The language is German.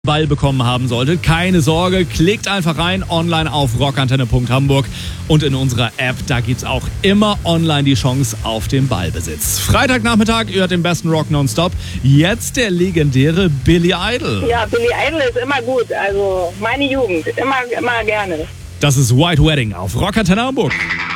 Ball bekommen haben solltet, keine Sorge, klickt einfach rein online auf rockantenne.hamburg und in unserer App, da gibt's auch immer online die Chance auf den Ballbesitz. Freitagnachmittag, ihr hört den besten Rock nonstop. Jetzt der legendäre Billy Idol. Ja, Billy Idol ist immer gut, also meine Jugend, immer gerne. Das ist White Wedding auf Rockantenne Hamburg.